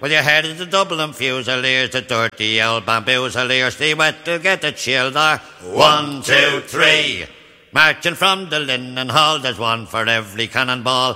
Well, you heard the Dublin Fusiliers, the dirty old bamboozeliers, they went to get the childer. 1, 2, 3. Marching from the Linen Hall, there's one for every cannonball.